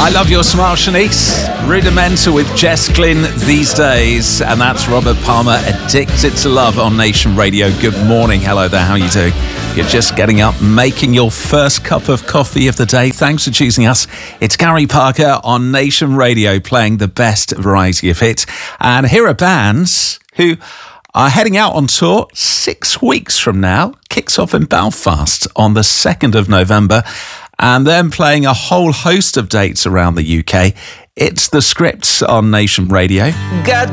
I love your smile, Shanice. Rudimental with Jess Glynn these days. And that's Robert Palmer, Addicted to Love on Nation Radio. Good morning. Hello there. How are you doing? You're just getting up, making your first cup of coffee of the day. Thanks for choosing us. It's Gary Parker on Nation Radio playing the best variety of hits. And here are bands who are heading out on tour 6 weeks from now. Kicks off in Belfast on the 2nd of November. And then playing a whole host of dates around the UK. It's The Scripts on Nation Radio.